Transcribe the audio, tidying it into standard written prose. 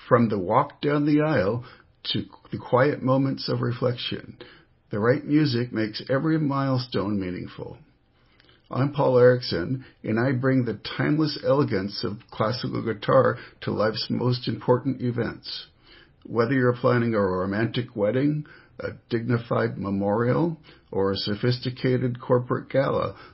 From the walk down the aisle to the quiet moments of reflection, the right music makes every milestone meaningful. I'm Paul Erickson, and I bring the timeless elegance of classical guitar to life's most important events. Whether you're planning a romantic wedding, a dignified memorial, or a sophisticated corporate gala,